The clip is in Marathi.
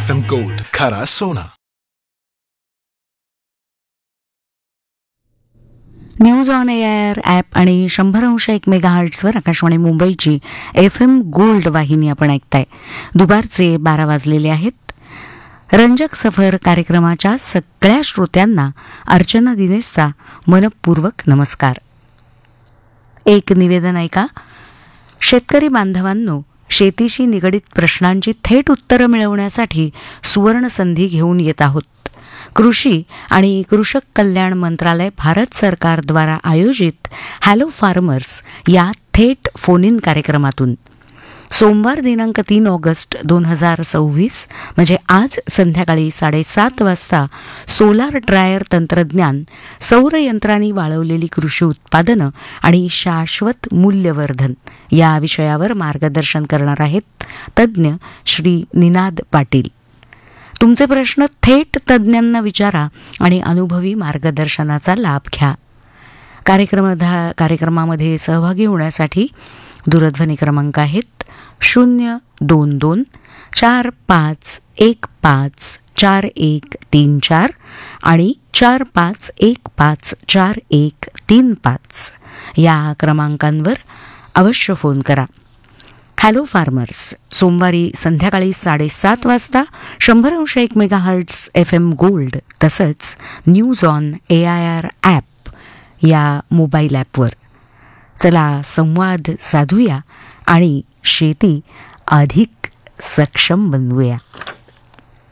FM गोल्ड, खरा सोना. न्यूज ऑन एअर ॲप आणि 100.1 मेगाहर्ट्झवर आकाशवाणी मुंबईची FM गोल्ड वाहिनी आपण ऐकताय. दुपारचे 12 वाजलेले आहेत. रंजक सफर कार्यक्रमाच्या सगळ्या श्रोत्यांना अर्चना दिनेशचा मनपूर्वक नमस्कार. एक निवेदन ऐका. शेतकरी बांधवांनो, शेतीशी निगडित प्रश्नांची थेट उत्तरं मिळवण्यासाठी सुवर्ण संधी घेऊन येत आहोत. कृषी आणि कृषक कल्याण मंत्रालय भारत सरकारद्वारा आयोजित हॅलो फार्मर्स या थेट फोन इन कार्यक्रमातून सोमवार दिनांक 3 ऑगस्ट 2026 म्हणजे आज संध्याकाळी 7:30 वाजता सोलार ड्रायर तंत्रज्ञान, सौर यंत्रांनी वाळवलेली कृषी उत्पादनं आणि शाश्वत मूल्यवर्धन या विषयावर मार्गदर्शन करणार आहेत तज्ज्ञ श्री निनाद पाटील. तुमचे प्रश्न थेट तज्ज्ञांना विचारा आणि अनुभवी मार्गदर्शनाचा लाभ घ्या. कार्यक्रमामध्ये सहभागी होण्यासाठी दूरध्वनी क्रमांक आहेत 02245154134 आणि 45154135 या क्रमांकांवर अवश्य फोन करा. हॅलो फार्मर्स सोमवारी संध्याकाळी 7:30 वाजता 100.1 मेगाहर्ट्झ FM गोल्ड तसंच न्यूज ऑन AIR ॲप या मोबाईल ॲपवर. चला संवाद साधूया आणि शेती अधिक सक्षम बनवूया.